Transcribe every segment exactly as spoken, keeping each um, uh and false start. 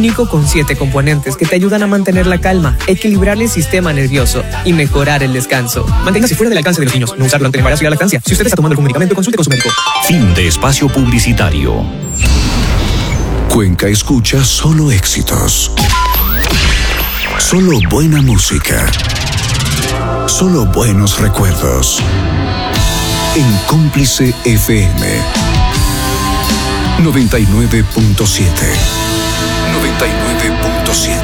Único con siete componentes que te ayudan a mantener la calma, equilibrar el sistema nervioso y mejorar el descanso. Manténgase fuera del alcance de los niños. No usar durante el embarazo y la lactancia. Si usted está tomando algún medicamento, consulte con su médico. Fin de espacio publicitario. Cuenca escucha solo éxitos. Solo buena música. Solo buenos recuerdos. En Cómplice F M noventa y nueve punto siete. noventa y nueve punto siete.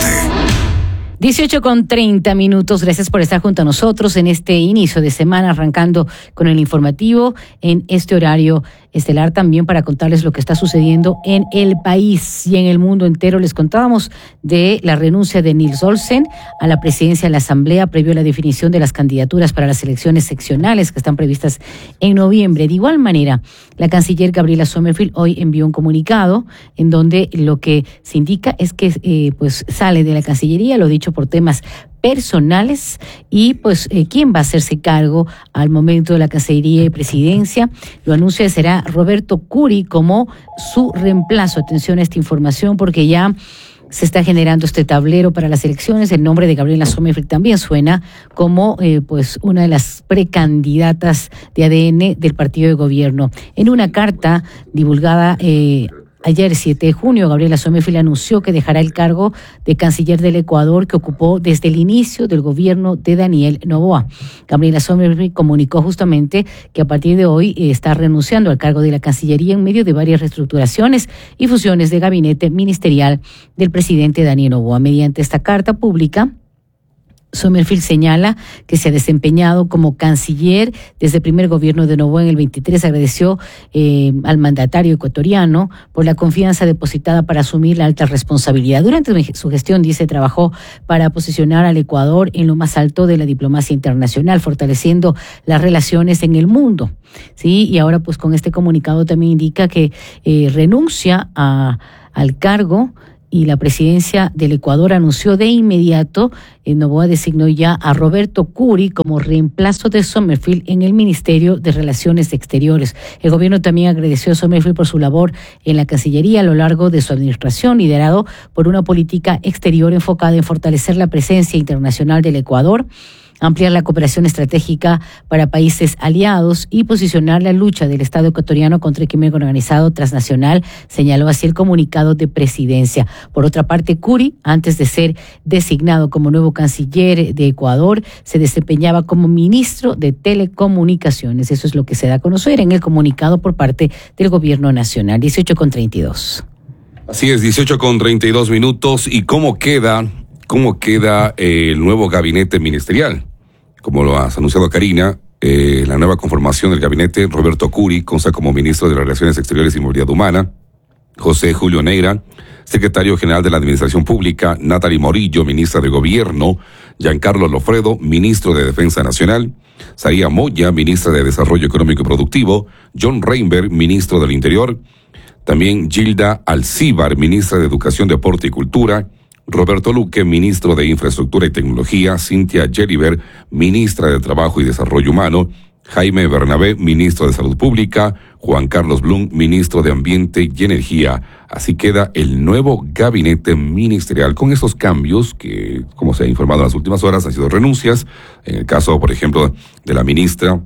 dieciocho con treinta minutos. Gracias por estar junto a nosotros en este inicio de semana, arrancando con el informativo en este horario estelar, también para contarles lo que está sucediendo en el país y en el mundo entero. Les contábamos de la renuncia de Nils Olsen a la presidencia de la Asamblea previo a la definición de las candidaturas para las elecciones seccionales que están previstas en noviembre. De igual manera, la canciller Gabriela Sommerfield hoy envió un comunicado en donde lo que se indica es que eh, pues sale de la Cancillería, lo dicho por temas personales, y pues eh, quién va a hacerse cargo al momento de la Cancillería y Presidencia. Lo anuncia será Roberto Curi como su reemplazo. Atención a esta información porque ya se está generando este tablero para las elecciones. El nombre de Gabriela Sommerfield también suena como eh, pues una de las precandidatas de A D N del partido de gobierno. En una carta divulgada eh, ayer, siete de junio, Gabriela Sommerfield anunció que dejará el cargo de canciller del Ecuador que ocupó desde el inicio del gobierno de Daniel Noboa. Gabriela Sommerfield comunicó justamente que a partir de hoy está renunciando al cargo de la Cancillería en medio de varias reestructuraciones y fusiones de gabinete ministerial del presidente Daniel Noboa. Mediante esta carta pública, Sommerfield señala que se ha desempeñado como canciller desde el primer gobierno de Noboa en el veintitrés. Agradeció eh, al mandatario ecuatoriano por la confianza depositada para asumir la alta responsabilidad. Durante su gestión, dice, trabajó para posicionar al Ecuador en lo más alto de la diplomacia internacional, fortaleciendo las relaciones en el mundo. Sí, y ahora pues con este comunicado también indica que eh, renuncia a, al cargo. Y la presidencia del Ecuador anunció de inmediato, eh, Noboa designó ya a Roberto Curi como reemplazo de Sommerfield en el Ministerio de Relaciones Exteriores. El gobierno también agradeció a Sommerfield por su labor en la Cancillería a lo largo de su administración, liderado por una política exterior enfocada en fortalecer la presencia internacional del Ecuador, ampliar la cooperación estratégica para países aliados y posicionar la lucha del Estado ecuatoriano contra el crimen organizado transnacional, señaló así el comunicado de presidencia. Por otra parte, Curi, antes de ser designado como nuevo canciller de Ecuador, se desempeñaba como ministro de Telecomunicaciones. Eso es lo que se da a conocer en el comunicado por parte del gobierno nacional. dieciocho con treinta y dos. Así es, dieciocho con treinta y dos minutos. ¿Y cómo queda, cómo queda eh, el nuevo gabinete ministerial? Como lo ha anunciado Karina, eh, la nueva conformación del gabinete, Roberto Curi consta como ministro de las Relaciones Exteriores y Movilidad Humana, José Julio Neira, secretario general de la Administración Pública, Natalie Morillo, ministra de Gobierno, Giancarlo Lofredo, ministro de Defensa Nacional, Saría Moya, ministra de Desarrollo Económico y Productivo, John Reinberg, ministro del Interior, también Gilda Alcíbar, ministra de Educación, Deporte y Cultura, Roberto Luque, ministro de Infraestructura y Tecnología, Cynthia Geliber, ministra de Trabajo y Desarrollo Humano, Jaime Bernabé, ministro de Salud Pública, Juan Carlos Blum, ministro de Ambiente y Energía. Así queda el nuevo gabinete ministerial con esos cambios que, como se ha informado en las últimas horas, han sido renuncias. En el caso, por ejemplo, de la ministra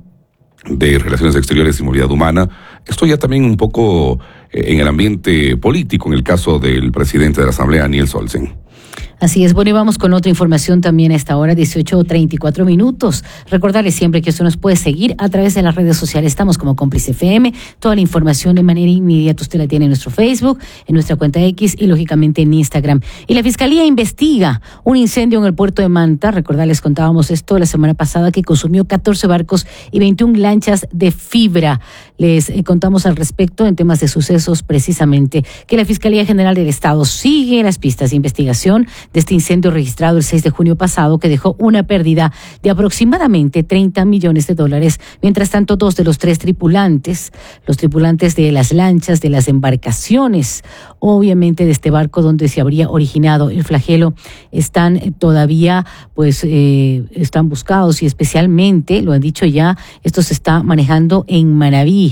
de Relaciones Exteriores y Movilidad Humana. Esto ya también un poco eh, en el ambiente político, en el caso del presidente de la Asamblea, Nils Olsen. Así es, bueno, y vamos con otra información también a esta hora, dieciocho treinta y cuatro minutos. Recordarles siempre que usted nos puede seguir a través de las redes sociales. Estamos como Cómplice F M. Toda la información de manera inmediata usted la tiene en nuestro Facebook, en nuestra cuenta X y lógicamente en Instagram. Y la Fiscalía investiga un incendio en el puerto de Manta. Recordarles, contábamos esto la semana pasada, que consumió catorce barcos y veintiuna lanchas de fibra. Les eh, contamos al respecto en temas de sucesos precisamente que la Fiscalía General del Estado sigue las pistas de investigación de este incendio registrado el seis de junio pasado, que dejó una pérdida de aproximadamente treinta millones de dólares. Mientras tanto, dos de los tres tripulantes, los tripulantes de las lanchas, de las embarcaciones, obviamente de este barco donde se habría originado el flagelo, están todavía, pues, eh, están buscados, y especialmente, lo han dicho ya, esto se está manejando en Manabí.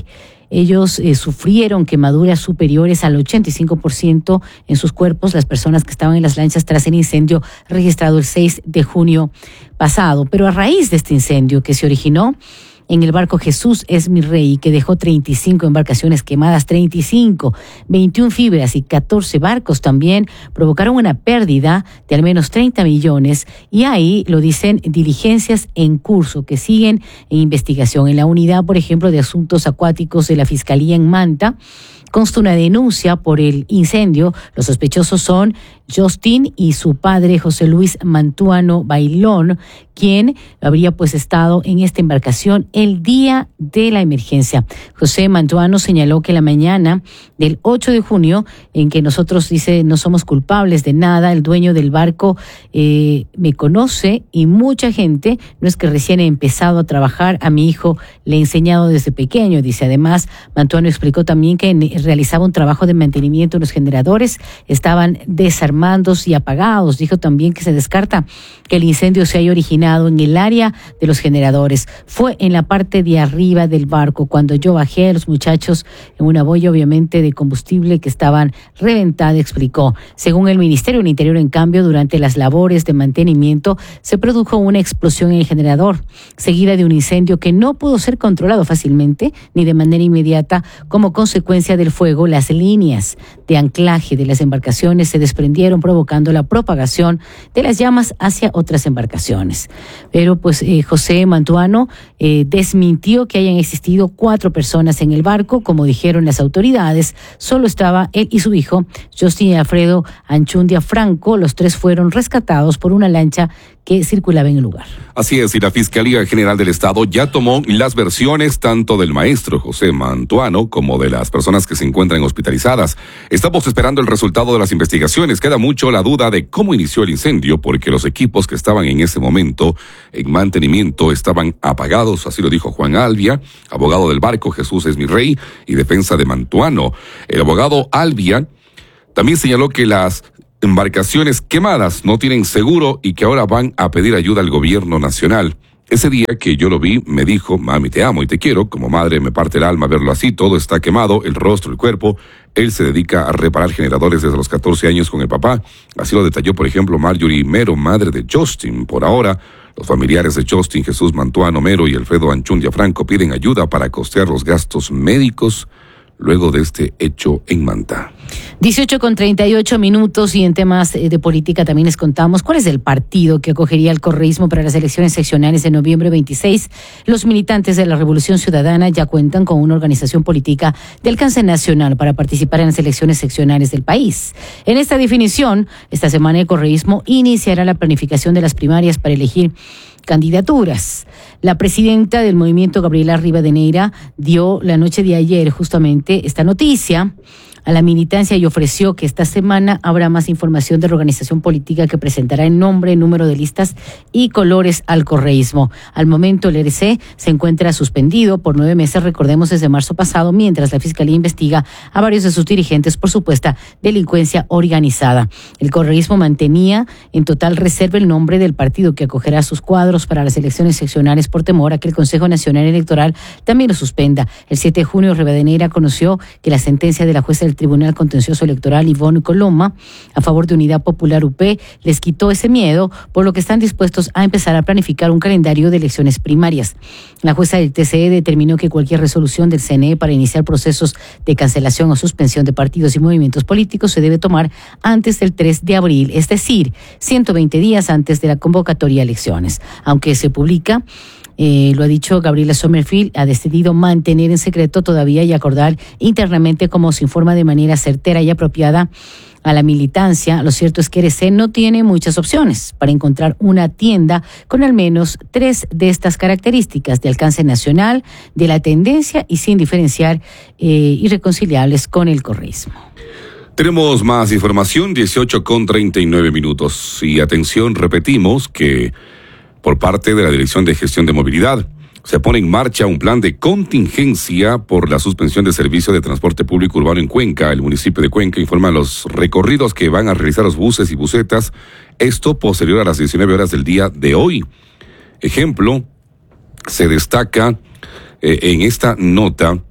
Ellos eh, sufrieron quemaduras superiores al ochenta y cinco por ciento en sus cuerpos, las personas que estaban en las lanchas tras el incendio registrado el seis de junio pasado. Pero a raíz de este incendio que se originó en el barco Jesús es mi Rey, que dejó treinta y cinco embarcaciones quemadas, treinta y cinco, veintiuna fibras y catorce barcos también provocaron una pérdida de al menos treinta millones, y ahí lo dicen diligencias en curso que siguen en investigación. En la unidad, por ejemplo, de asuntos acuáticos de la Fiscalía en Manta, consta una denuncia por el incendio. Los sospechosos son Justin y su padre José Luis Mantuano Bailón, quien habría pues estado en esta embarcación el día de la emergencia. José Mantuano señaló que la mañana del ocho de junio, en que nosotros, dice, no somos culpables de nada, el dueño del barco eh, me conoce y mucha gente, no es que recién he empezado a trabajar, a mi hijo le he enseñado desde pequeño, dice. Además, Mantuano explicó también que realizaba un trabajo de mantenimiento en los generadores, estaban desarmados y apagados. Dijo también que se descarta que el incendio se haya originado en el área de los generadores. Fue en la parte de arriba del barco. Cuando yo bajé a los muchachos en una boya, obviamente, de combustible que estaban reventada, explicó. Según el Ministerio del Interior, en cambio, durante las labores de mantenimiento se produjo una explosión en el generador, seguida de un incendio que no pudo ser controlado fácilmente ni de manera inmediata. Como consecuencia del fuego, las líneas de anclaje de las embarcaciones se desprendieron, provocando la propagación de las llamas hacia otras embarcaciones. Pero pues eh, José Mantuano eh, desmintió que hayan existido cuatro personas en el barco. Como dijeron las autoridades, solo estaba él y su hijo, Justin y Alfredo Anchundia Franco. Los tres fueron rescatados por una lancha que circulaba en el lugar. Así es, y la Fiscalía General del Estado ya tomó las versiones tanto del maestro José Mantuano como de las personas que se encuentran hospitalizadas. Estamos esperando el resultado de las investigaciones. Queda mucho la duda de cómo inició el incendio, porque los equipos que estaban en ese momento en mantenimiento estaban apagados, así lo dijo Juan Albia, abogado del barco Jesús es mi Rey y defensa de Mantuano. El abogado Albia también señaló que las embarcaciones quemadas no tienen seguro y que ahora van a pedir ayuda al gobierno nacional. Ese día que yo lo vi, me dijo, mami, te amo y te quiero. Como madre me parte el alma verlo así, todo está quemado, el rostro, el cuerpo. Él se dedica a reparar generadores desde los catorce años con el papá. Así lo detalló, por ejemplo, Marjorie Mero, madre de Justin. Por ahora, los familiares de Justin, Jesús Mantuano Mero y Alfredo Anchundia Franco piden ayuda para costear los gastos médicos luego de este hecho en Manta. dieciocho con treinta y ocho minutos, y en temas de política también les contamos cuál es el partido que acogería el correísmo para las elecciones seccionales de noviembre veintiséis. Los militantes de la Revolución Ciudadana ya cuentan con una organización política de alcance nacional para participar en las elecciones seccionales del país. En esta definición, esta semana el correísmo iniciará la planificación de las primarias para elegir candidaturas. La presidenta del movimiento, Gabriela Rivadeneira, dio la noche de ayer justamente esta noticia a la militancia y ofreció que esta semana habrá más información de la organización política que presentará el nombre, número de listas y colores al correísmo. Al momento el R C se encuentra suspendido por nueve meses, recordemos, desde marzo pasado, mientras la Fiscalía investiga a varios de sus dirigentes por supuesta delincuencia organizada. El correísmo mantenía en total reserva el nombre del partido que acogerá sus cuadros para las elecciones seccionales por temor a que el Consejo Nacional Electoral también lo suspenda. El siete de junio, Rivadeneira conoció que la sentencia de la jueza del Tribunal Contencioso Electoral, Ivonne Coloma, a favor de Unidad Popular U P, les quitó ese miedo, por lo que están dispuestos a empezar a planificar un calendario de elecciones primarias. La jueza del T C E determinó que cualquier resolución del C N E para iniciar procesos de cancelación o suspensión de partidos y movimientos políticos se debe tomar antes del tres de abril, es decir, ciento veinte días antes de la convocatoria a elecciones. Aunque se publica, Eh, lo ha dicho Gabriela Sommerfield, ha decidido mantener en secreto todavía y acordar internamente cómo se informa de manera certera y apropiada a la militancia. Lo cierto es que R C no tiene muchas opciones para encontrar una tienda con al menos tres de estas características de alcance nacional, de la tendencia y sin diferenciar eh, irreconciliables con el correísmo. Tenemos más información, dieciocho con treinta y nueve minutos. Y atención, repetimos que por parte de la Dirección de Gestión de Movilidad se pone en marcha un plan de contingencia por la suspensión de servicio de transporte público urbano en Cuenca. El municipio de Cuenca informa los recorridos que van a realizar los buses y busetas, esto posterior a las diecinueve horas del día de hoy. Ejemplo, se destaca eh, en esta nota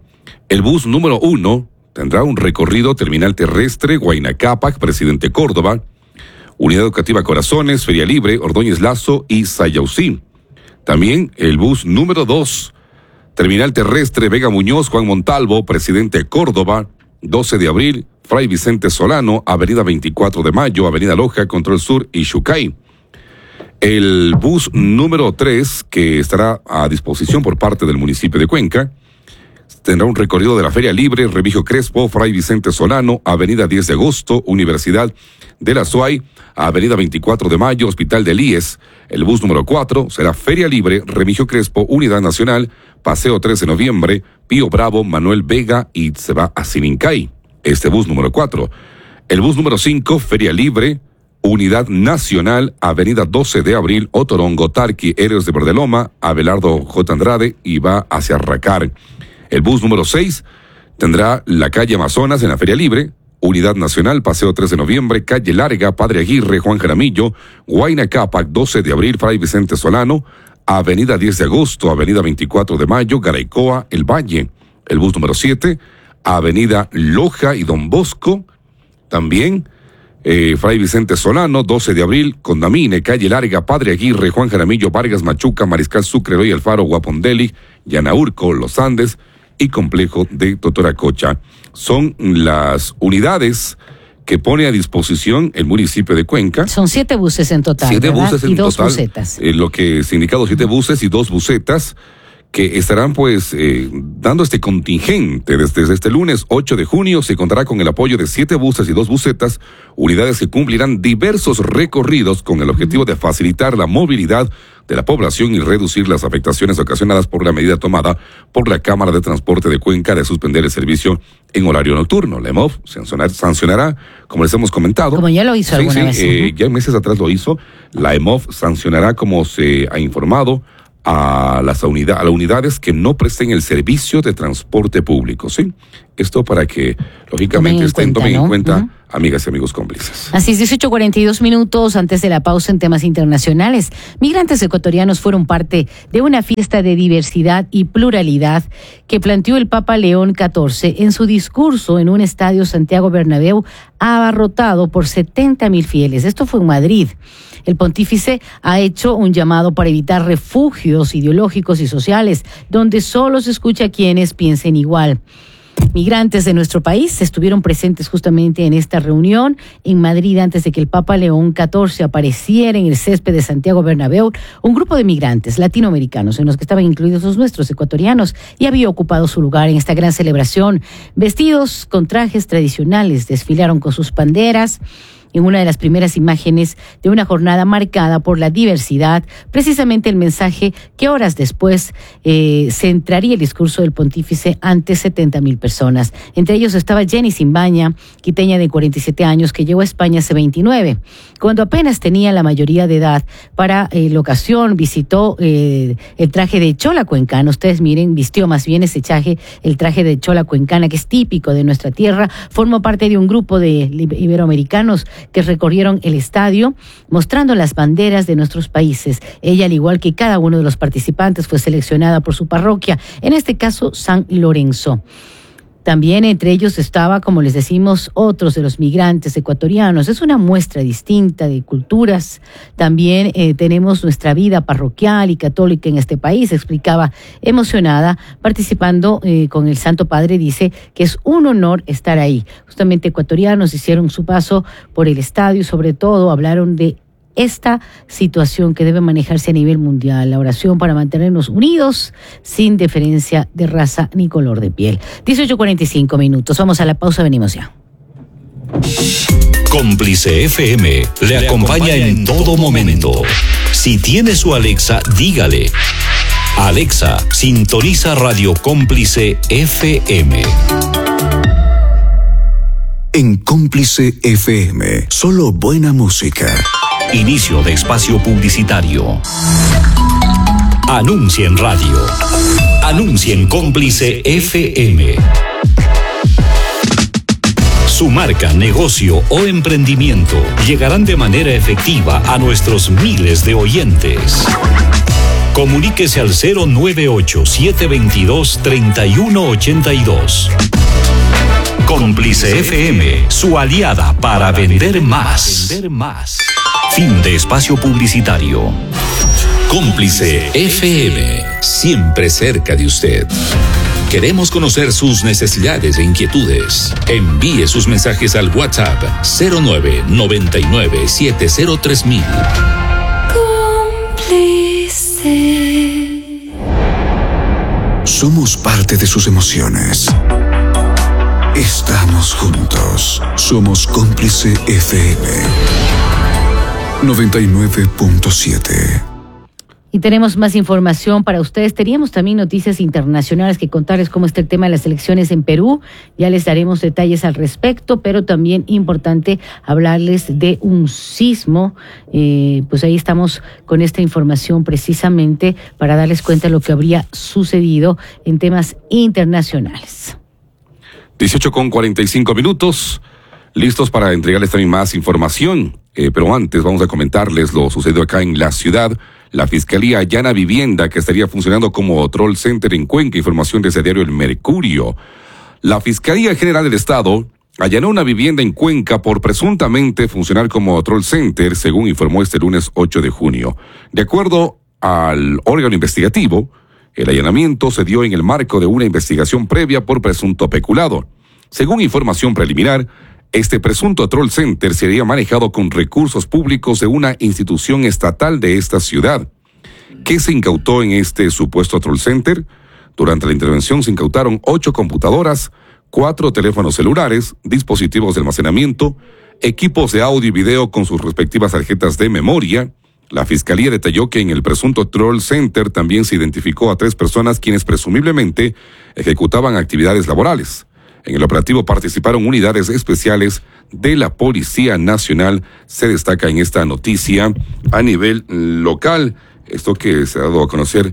El bus número uno tendrá un recorrido terminal terrestre, Huayna Cápac, Presidente Córdoba, Unidad Educativa Corazones, Feria Libre, Ordóñez Lazo y Sayausí. También el bus número dos, terminal terrestre, Vega Muñoz, Juan Montalvo, Presidente Córdoba, doce de abril, Fray Vicente Solano, Avenida veinticuatro de mayo, Avenida Loja, Control Sur y Xucay. El bus número tres, que estará a disposición por parte del municipio de Cuenca, tendrá un recorrido de la Feria Libre, Remigio Crespo, Fray Vicente Solano, Avenida diez de agosto, Universidad de la Suay, Avenida veinticuatro de mayo, Hospital del I E S. El bus número cuatro será Feria Libre, Remigio Crespo, Unidad Nacional, Paseo tres de noviembre, Pío Bravo, Manuel Vega y se va a Sinincay. Este bus número cuatro. El bus número cinco, Feria Libre, Unidad Nacional, Avenida doce de abril, Otorongo, Tarqui, Héroes de Verdeloma, Abelardo J. Andrade y va hacia Racar. El bus número seis tendrá la calle Amazonas en la Feria Libre, Unidad Nacional, Paseo tres de noviembre, Calle Larga, Padre Aguirre, Juan Jaramillo, Huayna Cápac, doce de abril, Fray Vicente Solano, Avenida diez de agosto, Avenida veinticuatro de mayo, Garaycoa, El Valle. El bus número siete, Avenida Loja y Don Bosco, también eh, Fray Vicente Solano, doce de abril, Condamine, Calle Larga, Padre Aguirre, Juan Jaramillo, Vargas, Machuca, Mariscal Sucre, Eloy Alfaro, Guapondeli, Yanaurco, Los Andes y Complejo de Totoracocha. Son las unidades que pone a disposición el municipio de Cuenca. Son siete buses en total, Siete ¿verdad? buses en y dos total, busetas. Eh, lo que es indicado, siete buses y dos busetas que estarán pues eh, dando este contingente desde, desde este lunes ocho de junio. Se contará con el apoyo de siete buses y dos busetas, unidades que cumplirán diversos recorridos con el objetivo de facilitar la movilidad de la población y reducir las afectaciones ocasionadas por la medida tomada por la Cámara de Transporte de Cuenca de suspender el servicio en horario nocturno. La E M O F sancionar, sancionará, como les hemos comentado. Como ya lo hizo sí, alguna sí, vez. Eh, ¿no? Ya meses atrás lo hizo. La E M O F sancionará, como se ha informado, a las unidades, a las unidades que no presten el servicio de transporte público, ¿sí? Esto para que, lógicamente, estén tomen en cuenta, ¿no? Amigas y amigos cómplices. Así es, dieciocho cuarenta y dos minutos antes de la pausa en temas internacionales. Migrantes ecuatorianos fueron parte de una fiesta de diversidad y pluralidad que planteó el Papa León catorce en su discurso en un estadio Santiago Bernabéu abarrotado por setenta mil fieles. Esto fue en Madrid. El pontífice ha hecho un llamado para evitar refugios ideológicos y sociales donde solo se escucha a quienes piensen igual. Migrantes de nuestro país estuvieron presentes justamente en esta reunión en Madrid antes de que el Papa León catorce apareciera en el césped de Santiago Bernabéu. Un grupo de migrantes latinoamericanos, en los que estaban incluidos los nuestros ecuatorianos, y había ocupado su lugar en esta gran celebración. Vestidos con trajes tradicionales, desfilaron con sus banderas en una de las primeras imágenes de una jornada marcada por la diversidad, precisamente el mensaje que horas después eh, centraría el discurso del pontífice ante setenta mil personas. Entre ellos estaba Jenny Simbaña, quiteña de cuarenta y siete años, que llegó a España hace veintinueve. Cuando apenas tenía la mayoría de edad para eh, la ocasión, visitó eh, el traje de chola cuencana. Ustedes miren, vistió más bien ese traje, el traje de chola cuencana, que es típico de nuestra tierra. Formó parte de un grupo de iberoamericanos que recorrieron el estadio mostrando las banderas de nuestros países. Ella, al igual que cada uno de los participantes, fue seleccionada por su parroquia, en este caso San Lorenzo. También entre ellos estaba, como les decimos, otros de los migrantes ecuatorianos. Es una muestra distinta de culturas. También eh, tenemos nuestra vida parroquial y católica en este país, explicaba emocionada, participando eh, con el Santo Padre. Dice que es un honor estar ahí. Justamente ecuatorianos hicieron su paso por el estadio y sobre todo hablaron de esta situación que debe manejarse a nivel mundial, la oración para mantenernos unidos sin diferencia de raza ni color de piel. dieciocho cuarenta y cinco minutos, vamos a la pausa, venimos ya. Cómplice F M le acompaña en todo momento. Si tiene su Alexa, dígale: Alexa, sintoniza Radio Cómplice F M. En Cómplice F M, solo buena música. Inicio de espacio publicitario. Anuncia en radio. Anuncia en Cómplice F M. Su marca, negocio o emprendimiento llegarán de manera efectiva a nuestros miles de oyentes. Comuníquese al cero nueve ocho, siete dos dos, tres uno ocho dos. Cómplice F M, su aliada para vender más. Fin de espacio publicitario. Cómplice F M, siempre cerca de usted. Queremos conocer sus necesidades e inquietudes. Envíe sus mensajes al WhatsApp cero nueve nueve nueve siete cero tres mil. Cómplice. Somos parte de sus emociones. Estamos juntos. Somos Cómplice F M noventa y nueve punto siete. Y tenemos más información para ustedes. Teníamos también noticias internacionales que contarles cómo está el tema de las elecciones en Perú. Ya les daremos detalles al respecto, pero también importante hablarles de un sismo. Eh, pues ahí estamos con esta información precisamente para darles cuenta de lo que habría sucedido en temas internacionales. dieciocho con cuarenta y cinco minutos, listos para entregarles también más información. Eh, pero antes vamos a comentarles lo sucedido acá en la ciudad. La Fiscalía allana vivienda que estaría funcionando como Troll Center en Cuenca, información de ese diario El Mercurio. La Fiscalía General del Estado allanó una vivienda en Cuenca por presuntamente funcionar como Troll Center, según informó este lunes ocho de junio. De acuerdo al órgano investigativo, el allanamiento se dio en el marco de una investigación previa por presunto peculado. Según información preliminar, este presunto Troll Center sería manejado con recursos públicos de una institución estatal de esta ciudad. ¿Qué se incautó en este supuesto Troll Center? Durante la intervención se incautaron ocho computadoras, cuatro teléfonos celulares, dispositivos de almacenamiento, equipos de audio y video con sus respectivas tarjetas de memoria. La Fiscalía detalló que en el presunto Troll Center también se identificó a tres personas quienes presumiblemente ejecutaban actividades laborales. En el operativo participaron unidades especiales de la Policía Nacional, se destaca en esta noticia a nivel local. Esto que se ha dado a conocer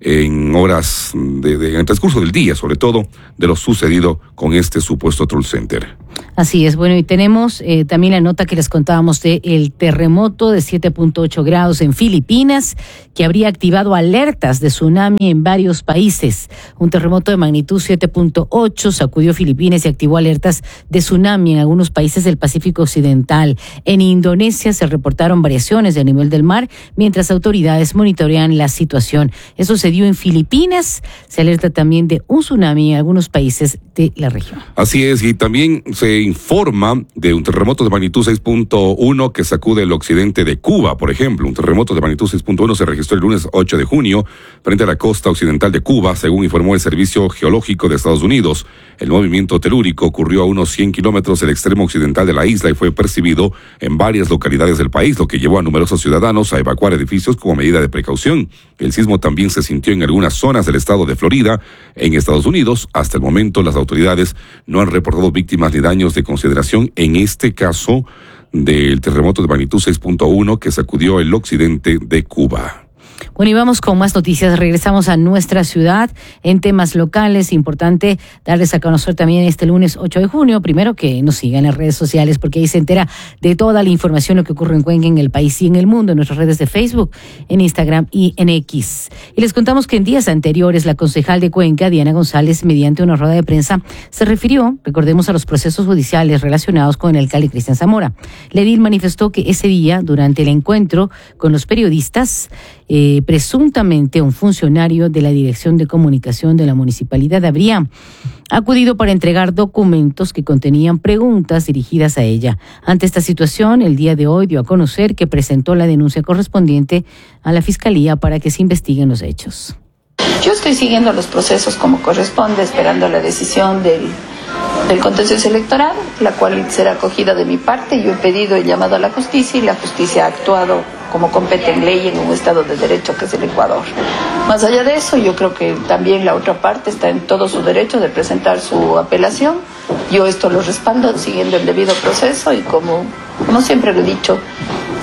en horas, de, de, en el transcurso del día, sobre todo, de lo sucedido con este supuesto Troll Center. Así es, bueno, y tenemos eh, también la nota que les contábamos de el terremoto de siete punto ocho grados en Filipinas, que habría activado alertas de tsunami en varios países. Un terremoto de magnitud siete punto ocho sacudió Filipinas y activó alertas de tsunami en algunos países del Pacífico Occidental. En Indonesia se reportaron variaciones del nivel del mar, mientras autoridades monitorean la situación. Eso se dio en Filipinas, se alerta también de un tsunami en algunos países de la región. Así es, y también se informa de un terremoto de magnitud seis punto uno que sacude el occidente de Cuba, por ejemplo. Un terremoto de magnitud seis punto uno se registró el lunes ocho de junio frente a la costa occidental de Cuba, según informó el Servicio Geológico de Estados Unidos. El movimiento telúrico ocurrió a unos cien kilómetros del extremo occidental de la isla y fue percibido en varias localidades del país, lo que llevó a numerosos ciudadanos a evacuar edificios como medida de precaución. El sismo también se sintió en algunas zonas del estado de Florida, en Estados Unidos. Hasta el momento, las autoridades no han reportado víctimas ni daños de consideración en este caso del terremoto de magnitud seis punto uno que sacudió el occidente de Cuba. Bueno, y vamos con más noticias. Regresamos a nuestra ciudad en temas locales. Importante darles a conocer también este lunes ocho de junio, primero que nos sigan en las redes sociales, porque ahí se entera de toda la información, lo que ocurre en Cuenca, en el país y en el mundo, en nuestras redes de Facebook, en Instagram y en X. Y les contamos que en días anteriores, la concejal de Cuenca, Diana González, mediante una rueda de prensa, se refirió, recordemos, a los procesos judiciales relacionados con el alcalde Cristian Zamora. La edil manifestó que ese día, durante el encuentro con los periodistas, eh, presuntamente un funcionario de la Dirección de Comunicación de la Municipalidad habría acudido para entregar documentos que contenían preguntas dirigidas a ella. Ante esta situación, el día de hoy dio a conocer que presentó la denuncia correspondiente a la Fiscalía para que se investiguen los hechos. Yo estoy siguiendo los procesos como corresponde, esperando la decisión del, del contencioso electoral, la cual será acogida de mi parte. Yo he pedido el llamado a la justicia y la justicia ha actuado como compete en ley en un Estado de Derecho que es el Ecuador. Más allá de eso, yo creo que también la otra parte está en todo su derecho de presentar su apelación. Yo esto lo respaldo siguiendo el debido proceso y como, como siempre lo he dicho,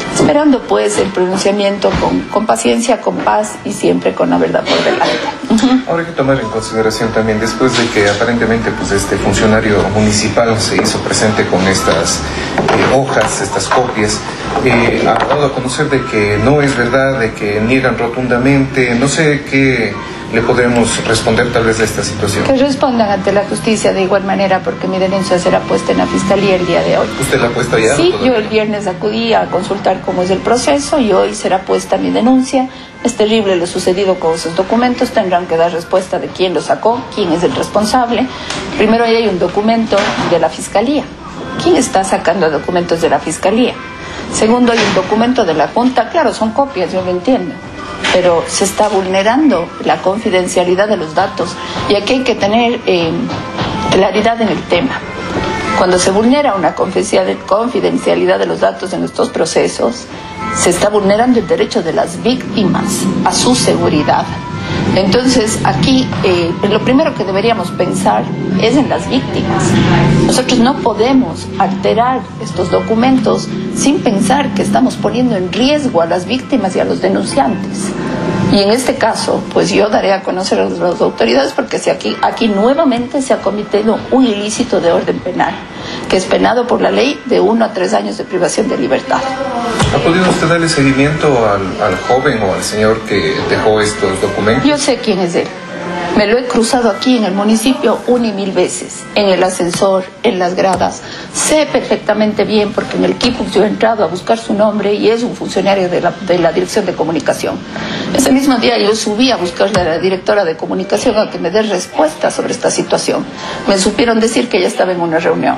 esperando pues el pronunciamiento con, con paciencia, con paz y siempre con la verdad por delante. Uh-huh. Ahora hay que tomar en consideración también, después de que aparentemente pues este funcionario municipal se hizo presente con estas eh, hojas, estas copias, eh, ha dado a conocer de que no es verdad, de que niegan rotundamente, no sé qué le podremos responder tal vez a esta situación. Que respondan ante la justicia de igual manera, porque mi denuncia será puesta en la fiscalía el día de hoy. ¿Usted la ha puesto ya? Sí, yo el viernes acudí a consultar cómo es el proceso y hoy será puesta mi denuncia. Es terrible lo sucedido con esos documentos, tendrán que dar respuesta de quién los sacó, quién es el responsable. Primero ahí hay un documento de la fiscalía. ¿Quién está sacando documentos de la fiscalía? Segundo, hay un documento de la Junta. Claro, son copias, yo lo entiendo, pero se está vulnerando la confidencialidad de los datos y aquí hay que tener eh, claridad en el tema. Cuando se vulnera una confidencialidad de los datos en estos procesos, se está vulnerando el derecho de las víctimas a su seguridad. Entonces, aquí eh, lo primero que deberíamos pensar es en las víctimas. Nosotros no podemos alterar estos documentos sin pensar que estamos poniendo en riesgo a las víctimas y a los denunciantes. Y en este caso, pues yo daré a conocer a las autoridades porque si aquí, aquí nuevamente se ha cometido un ilícito de orden penal, que es penado por la ley de uno a tres años de privación de libertad. ¿Ha podido usted darle seguimiento al, al joven o al señor que dejó estos documentos? Yo sé quién es él. Me lo he cruzado aquí en el municipio una y mil veces, en el ascensor, en las gradas. Sé perfectamente bien porque en el Kipux yo he entrado a buscar su nombre y es un funcionario de la, de la Dirección de Comunicación. Ese mismo día yo subí a buscarle a la directora de Comunicación a que me dé respuesta sobre esta situación. Me supieron decir que ella estaba en una reunión.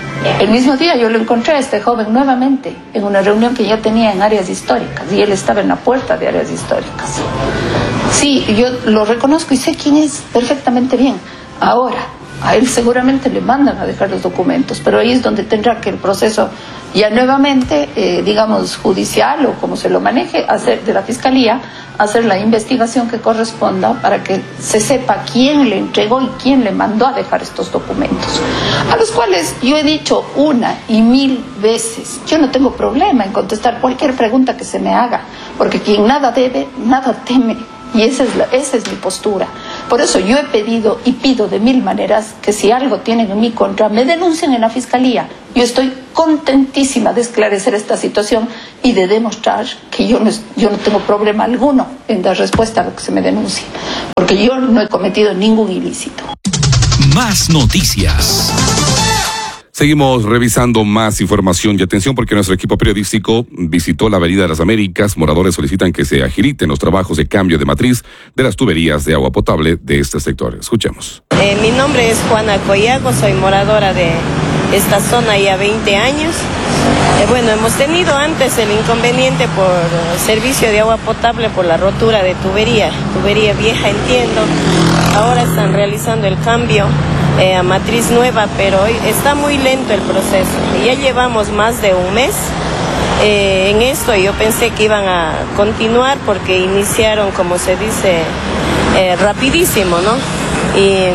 El mismo día yo lo encontré a este joven nuevamente en una reunión que ya tenía en áreas históricas y él estaba en la puerta de áreas históricas. Sí, yo lo reconozco y sé quién es perfectamente bien. Ahora, a él seguramente le mandan a dejar los documentos, pero ahí es donde tendrá que el proceso ya nuevamente, eh, digamos, judicial o como se lo maneje, hacer de la Fiscalía, hacer la investigación que corresponda para que se sepa quién le entregó y quién le mandó a dejar estos documentos, a los cuales yo he dicho una y mil veces, yo no tengo problema en contestar cualquier pregunta que se me haga, porque quien nada debe, nada teme. Y esa es, la, esa es mi postura. Por eso yo he pedido y pido de mil maneras que si algo tienen en mi contra, me denuncien en la Fiscalía. Yo estoy contentísima de esclarecer esta situación y de demostrar que yo no, yo no tengo problema alguno en dar respuesta a lo que se me denuncie. Porque yo no he cometido ningún ilícito. Más noticias. Seguimos revisando más información y atención porque nuestro equipo periodístico visitó la Avenida de las Américas. Moradores solicitan que se agiliten los trabajos de cambio de matriz de las tuberías de agua potable de este sector. Escuchemos. Eh, mi nombre es Juana Collago, soy moradora de esta zona ya veinte años. Eh, bueno, hemos tenido antes el inconveniente por servicio de agua potable por la rotura de tubería, tubería vieja, entiendo. Ahora están realizando el cambio Eh, a matriz nueva, pero hoy está muy lento el proceso. Ya llevamos más de un mes eh, en esto y yo pensé que iban a continuar porque iniciaron, como se dice, eh, rapidísimo, ¿no? Y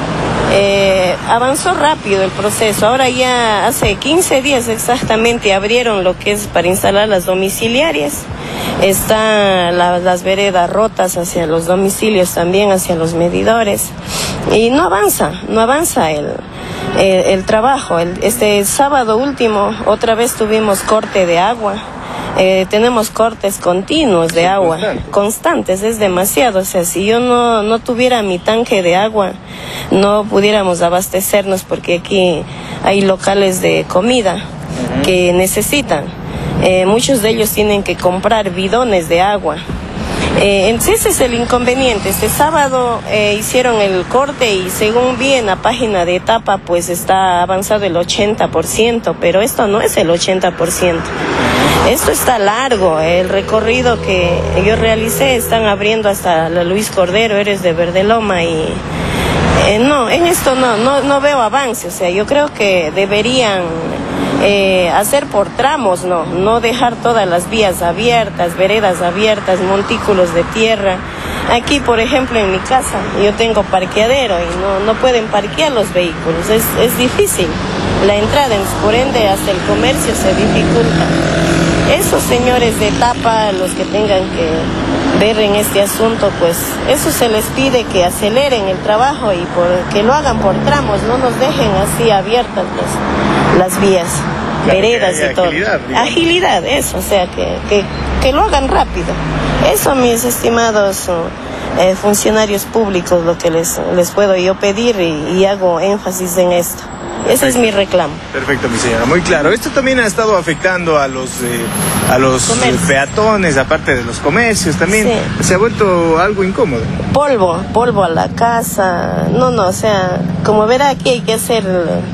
eh, avanzó rápido el proceso. Ahora ya hace quince días exactamente abrieron lo que es para instalar las domiciliarias. Están la, las veredas rotas hacia los domicilios también, hacia los medidores. Y no avanza, no avanza el, el, el trabajo. El, este sábado último otra vez tuvimos corte de agua. Eh, tenemos cortes continuos de agua, constantes, es demasiado. O sea, si yo no, no tuviera mi tanque de agua, no pudiéramos abastecernos porque aquí hay locales de comida que necesitan. Eh, muchos de ellos tienen que comprar bidones de agua. Eh, entonces ese es el inconveniente. Este sábado eh, hicieron el corte y según vi en la página de etapa pues está avanzado el ochenta por ciento, pero esto no es el ochenta por ciento. Esto está largo, el recorrido que yo realicé están abriendo hasta la Luis Cordero, eres de Verdeloma y eh, no, en esto no, no, no veo avance. O sea, yo creo que deberían Eh, hacer por tramos, no, no dejar todas las vías abiertas, veredas abiertas, montículos de tierra. Aquí, por ejemplo, en mi casa, yo tengo parqueadero y no, no pueden parquear los vehículos, es, es difícil la entrada, por ende hasta el comercio se dificulta. Eso señores de etapa, los que tengan que ver en este asunto, pues eso se les pide, que aceleren el trabajo y por, que lo hagan por tramos, no nos dejen así abiertas las, las vías, claro, veredas y todo. Agilidad, agilidad, eso, o sea, que, que, que lo hagan rápido. Eso, mis estimados eh, funcionarios públicos, lo que les, les puedo yo pedir y, y hago énfasis en esto. Ese es mi reclamo. Perfecto, mi señora, muy claro. Esto también ha estado afectando a los eh, a los eh, peatones, aparte de los comercios también. Sí. Se ha vuelto algo incómodo. Polvo, polvo a la casa. No, no, o sea, como verá, aquí hay que hacer,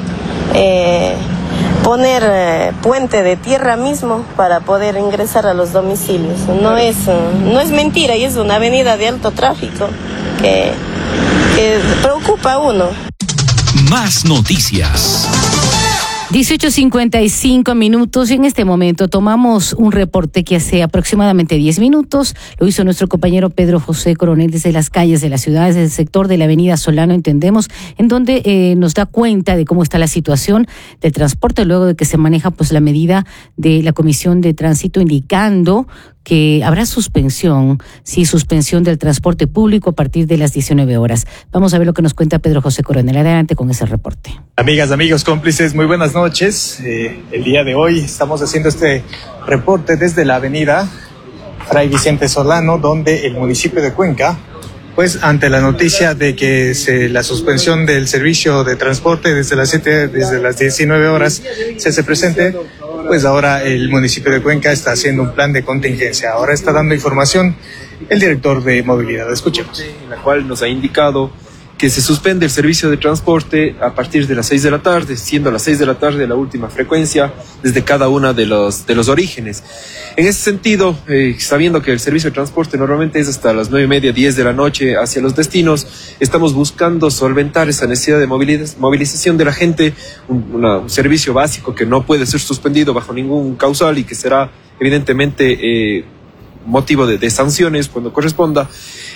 eh, poner eh, puente de tierra mismo para poder ingresar a los domicilios. No es, no es mentira, y es una avenida de alto tráfico que, que preocupa a uno. Más noticias. dieciocho cincuenta y cinco minutos y en este momento tomamos un reporte que hace aproximadamente diez minutos lo hizo nuestro compañero Pedro José Coronel desde las calles de la ciudad, desde el sector de la avenida Solano, entendemos, en donde eh, nos da cuenta de cómo está la situación del transporte luego de que se maneja pues la medida de la Comisión de Tránsito indicando que habrá suspensión, sí, suspensión del transporte público a partir de las diecinueve horas. Vamos a ver lo que nos cuenta Pedro José Coronel. Adelante con ese reporte. Amigas, amigos, cómplices, muy buenas noches. Eh, el día de hoy estamos haciendo este reporte desde la avenida Fray Vicente Solano, donde el municipio de Cuenca, pues ante la noticia de que se, la suspensión del servicio de transporte desde las siete, desde las diecinueve horas se hace presente, pues ahora el municipio de Cuenca está haciendo un plan de contingencia. Ahora está dando información el director de movilidad. Escuchemos. En la cual nos ha indicado que se suspende el servicio de transporte a partir de las seis de la tarde, siendo las seis de la tarde la última frecuencia desde cada una de los, de los orígenes. En ese sentido, eh, sabiendo que el servicio de transporte normalmente es hasta las nueve y media, diez de la noche hacia los destinos, estamos buscando solventar esa necesidad de moviliz- movilización de la gente, un, una, un servicio básico que no puede ser suspendido bajo ningún causal y que será evidentemente eh, motivo de, de sanciones cuando corresponda.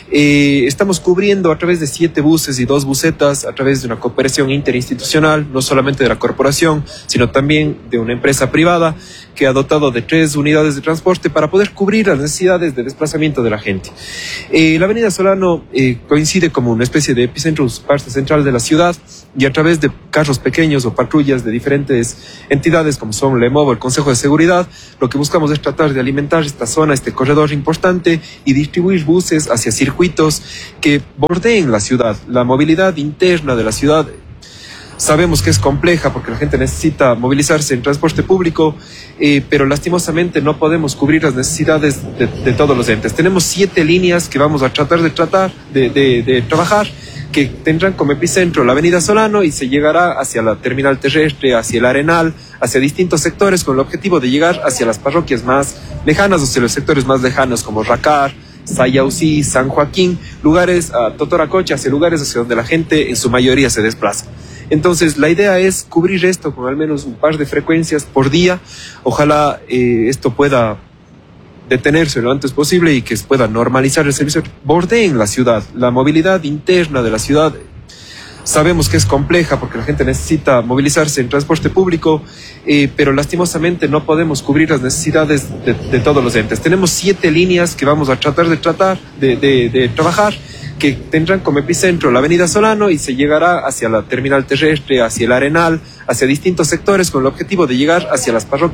Eh, estamos cubriendo a través de siete buses y dos busetas, a través de una cooperación interinstitucional, no solamente de la corporación, sino también de una empresa privada que ha dotado de tres unidades de transporte para poder cubrir las necesidades de desplazamiento de la gente. Eh, la avenida Solano eh, coincide como una especie de epicentro, parte central de la ciudad, y a través de carros pequeños o patrullas de diferentes entidades como son la EMOVO, el Consejo de Seguridad, lo que buscamos es tratar de alimentar esta zona, este corredor importante, y distribuir buses hacia circuitos que bordeen la ciudad. La movilidad interna de la ciudad sabemos que es compleja porque la gente necesita movilizarse en transporte público, eh, pero lastimosamente no podemos cubrir las necesidades de, de todos los entes. Tenemos siete líneas que vamos a tratar de tratar, de, de, de trabajar, que tendrán como epicentro la avenida Solano y se llegará hacia la terminal terrestre, hacia el Arenal, hacia distintos sectores con el objetivo de llegar hacia las parroquias más lejanas, o hacia los sectores más lejanos como Racar, Sayausí, San Joaquín, lugares a Totoracocha, hacia lugares hacia donde la gente en su mayoría se desplaza. Entonces la idea es cubrir esto con al menos un par de frecuencias por día. Ojalá eh, esto pueda detenerse lo antes posible y que se pueda normalizar el servicio. Bordeen la ciudad, la movilidad interna de la ciudad. Sabemos que es compleja porque la gente necesita movilizarse en transporte público, eh, pero lastimosamente no podemos cubrir las necesidades de, de todos los entes. Tenemos siete líneas que vamos a tratar de tratar, de, de, de trabajar, que tendrán como epicentro la avenida Solano y se llegará hacia la terminal terrestre, hacia el Arenal, hacia distintos sectores con el objetivo de llegar hacia las parroquias